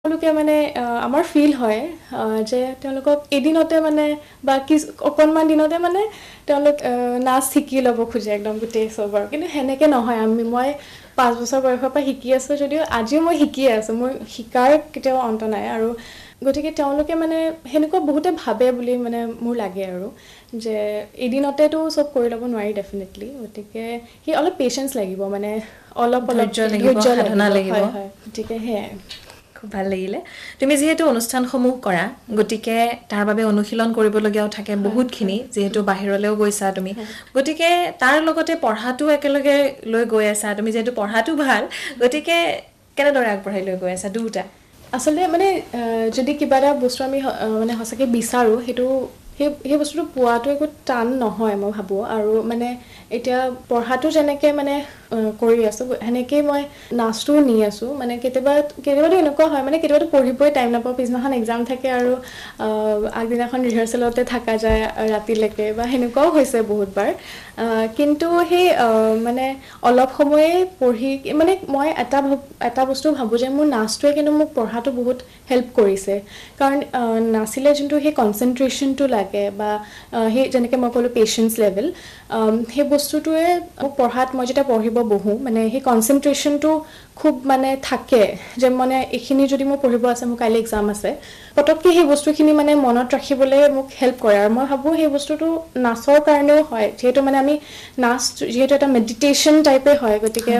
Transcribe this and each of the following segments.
তেওঁলোকে মানে আমাৰ ফিল হয় যে তেওঁলোকক এদিনতে মানে বা অকণমান দিনতে মানে তেওঁলোক নাচ শিকি ল'ব খোজে একদম গোটেই চবৰ, কিন্তু সেনেকৈ নহয়। মই 5 বছৰ বয়সৰ পৰা শিকি আছোঁ যদিও আজিও মই শিকিয়ে আছোঁ, মোৰ শিকাৰ কেতিয়াও অন্ত নাই। আৰু গতিকে তেওঁলোকে মানে সেনেকুৱা বহুতে ভাবে বুলি মানে মোৰ লাগে আৰু যে এদিনতেতো চব কৰি ল'ব নোৱাৰি ডেফিনেটলি, গতিকে সেই অলপ পেচেঞ্চ লাগিব, মানে অলপ ধৈৰ্য লাগিব। হয় হয়, গতিকে সেয়াই। খুব ভাল লাগিলে। তুমি যিহেতু অনুষ্ঠানসমূহ কৰা, গতিকে তাৰ বাবে অনুশীলন কৰিবলগীয়াও থাকে বহুতখিনি, যিহেতু বাহিৰলৈও গৈছা তুমি, গতিকে তাৰ লগতে পঢ়াটো একেলগে লৈ গৈ আছা। তুমি যিহেতু পঢ়াটো ভাল, গতিকে কেনেদৰে আগবঢ়াই লৈ গৈ আছা দুয়োটা? আচলতে মানে যদি কিবা এটা বস্তু আমি মানে সঁচাকৈ বিচাৰোঁ, সেই বস্তুটো পোৱাটো একো টান নহয় মই ভাবোঁ। আৰু মানে এতিয়া পঢ়াটো যেনেকৈ মানে কৰি আছোঁ, সেনেকেই মই নাচটোও নি আছোঁ। মানে কেতিয়াবাতো এনেকুৱা হয়, মানে কেতিয়াবাতো পঢ়িবই টাইম নাপাওঁ, পিছদিনাখন এক্সাম থাকে আৰু আগদিনাখন ৰিহাৰ্চেলতে থকা যায় ৰাতিলৈকে, বা সেনেকুৱাও হৈছে বহুতবাৰ। কিন্তু সেই মানে অলপ সময়ে পঢ়ি মানে মই এটা বস্তু ভাবোঁ যে মোৰ নাচটোৱে কিন্তু মোক পঢ়াটো বহুত হেল্প কৰিছে। কাৰণ নাচিলে যোনটো সেই কনচেনট্ৰেশ্যনটো লাগে, বা সেই যেনেকৈ মই ক'লোঁ পেচেঞ্চ লেভেল, সেই বস্তুটোৱে মোক পঢ়াত, মই যেতিয়া পঢ়িব বহোঁ মানে সেই কনচেনট্ৰেশ্যনটো খুব মানে থাকে, যে মানে এইখিনি যদি মোৰ পঢ়িব আছে, মোৰ কাইলৈ এক্সাম আছে, পটককৈ সেই বস্তুখিনি মানে মনত ৰাখিবলৈ মোক হেল্প কৰে। আৰু মই ভাবোঁ সেই বস্তুটো নাচৰ কাৰণেও হয়, যিহেতু মানে আমি নাচ যিহেতু এটা মেডিটেশ্যন টাইপে হয়, গতিকে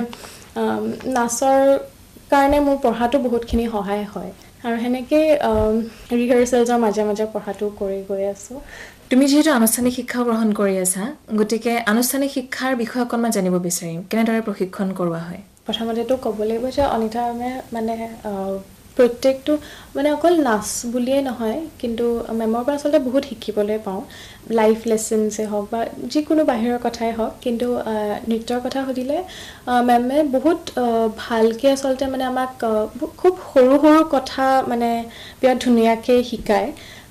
নাচৰ কাৰণে মোৰ পঢ়াটো বহুতখিনি সহায় হয়। আৰু সেনেকেই ৰিহাৰ্চেলছৰ মাজে মাজে পঢ়াটো কৰি গৈ আছোঁ। তুমি যিহেতু আনুষ্ঠানিক শিক্ষাও গ্ৰহণ কৰি আছা, গতিকে আনুষ্ঠানিক শিক্ষাৰ বিষয়ে অকণমান জানিব বিচাৰিম, কেনেদৰে প্ৰশিক্ষণ কৰোৱা হয়? প্ৰথমতেতো ক'ব লাগিব যে অনিতা মেমে মানে প্ৰত্যেকটো মানে অকল নাচ বুলিয়েই নহয়, কিন্তু মেমৰ পৰা আচলতে বহুত শিকিবলৈ পাওঁ। লাইফ লেচনছেই হওক বা যিকোনো বাহিৰৰ কথাই হওক, কিন্তু নৃত্যৰ কথা সুধিলে মেমে বহুত ভালকৈ আচলতে মানে আমাক খুব সৰু সৰু কথা মানে বিৰাট ধুনীয়াকৈ শিকায়।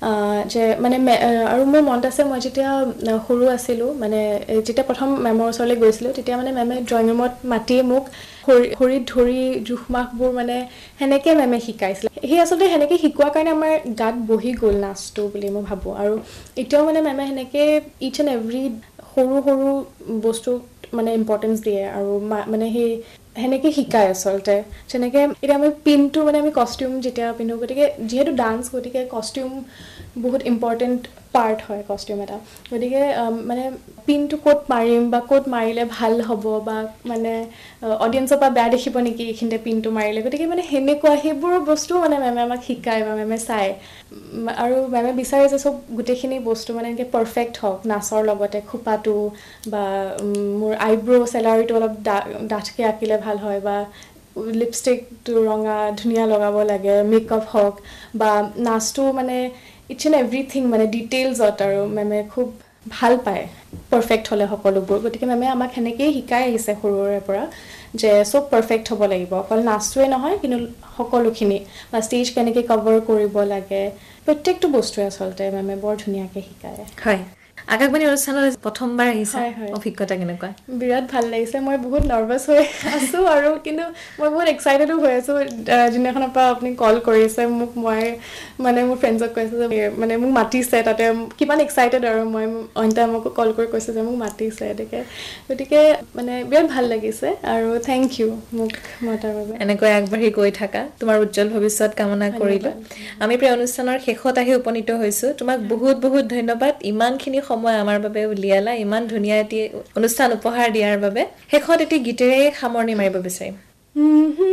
যে মানে আৰু মোৰ মনত আছে, মই যেতিয়া সৰু আছিলোঁ, মানে যেতিয়া প্ৰথম মেমৰ ওচৰলৈ গৈছিলোঁ, তেতিয়া মানে মেমে ড্ৰয়িং ৰুমত মাতি মোক ভৰিত ধৰি জোখ মাখবোৰ মানে সেনেকৈ মেমে শিকাইছিলে। সেই আচলতে সেনেকৈ শিকোৱাৰ কাৰণে আমাৰ গাত বহি গ'ল নাচটো বুলি মই ভাবোঁ। আৰু এতিয়াও মানে মেমে সেনেকৈ ইচ এণ্ড এভৰি সৰু সৰু বস্তু মানে ইম্পৰ্টেঞ্চ দিয়ে, আৰু মানে সেনেকৈ শিকায় আচলতে। যেনেকৈ এতিয়া আমি পিনটো মানে আমি কষ্টিউম যেতিয়া পিন্ধোঁ, গতিকে যিহেতু ডান্স, গতিকে কষ্টিউম বহুত ইম্পৰ্টেণ্ট পাৰ্ট হয় কষ্টিউম এটা। গতিকে মানে পিনটো ক'ত মাৰিম, বা ক'ত মাৰিলে ভাল হ'ব, বা মানে অডিয়েঞ্চৰ পৰা বেয়া দেখিব নেকি এইখিনিতে পিনটো মাৰিলে, গতিকে মানে সেনেকুৱা সেইবোৰ বস্তু মানে মেমে আমাক শিকায় বা মেমে চায়। আৰু মেমে বিচাৰে যে চব গোটেইখিনি বস্তু মানে এনেকৈ পাৰফেক্ট হওক, নাচৰ লগতে খোপাটো বা মোৰ আইব্ৰ' চেলাউৰিটো অলপ ডাঠকৈ আঁকিলে ভাল হয়, বা লিপষ্টিকটো ৰঙা ধুনীয়া লগাব লাগে, মেকআপ হওক, বা নাচটো মানে ইচ এণ্ড এভৰিথিং মানে ডিটেইলছত, আৰু মেমে খুব ভাল পায় পাৰফেক্ট হ'লে সকলোবোৰ। গতিকে মেমে আমাক সেনেকৈয়ে শিকাই আহিছে সৰুৰে পৰা, যে চব পাৰফেক্ট হ'ব লাগিব, অকল নাচটোৱে নহয় কিন্তু সকলোখিনি, বা ষ্টেজ কেনেকৈ কভাৰ কৰিব লাগে, প্ৰত্যেকটো বস্তুৱে আচলতে মেমে বৰ ধুনীয়াকৈ শিকায়। হয়, আকাশবাণী অনুষ্ঠানলৈ প্ৰথমবাৰ আহিছা, হয় হয়, অভিজ্ঞতা কেনেকুৱা? বিৰাট ভাল লাগিছে। মই বহুত নাৰ্ভাছ হৈ আছোঁ, আৰু কিন্তু মই বহুত এক্সাইটেডো হৈ আছোঁ। যোনদিনাখনৰ পৰা আপুনি কল কৰিছে মোক, মই মানে মোৰ ফ্ৰেণ্ডছক কৈছোঁ যে মানে মোক মাতিছে, তাতে কিমান এক্সাইটেড, আৰু মই অনিতা মোকো কল কৰি কৈছোঁ যে মোক মাতিছে, গতিকে মানে বিৰাট ভাল লাগিছে, আৰু থেংক ইউ মোক মতাৰ বাবে। এনেকৈ আগবাঢ়ি গৈ থাকা, তোমাৰ উজ্জ্বল ভৱিষ্যত কামনা কৰিলোঁ। আমি প্ৰায় অনুষ্ঠানৰ শেষত আহি উপনীত হৈছোঁ। তোমাক বহুত বহুত ধন্যবাদ, ইমানখিনি সময় আমাৰ বাবে উলিয়ালা, ইমান ধুনীয়া এটি অনুষ্ঠান উপহাৰ দিয়াৰ বাবে। শেষত এটি গীতেৰে সামৰণি মাৰিব বিচাৰিম।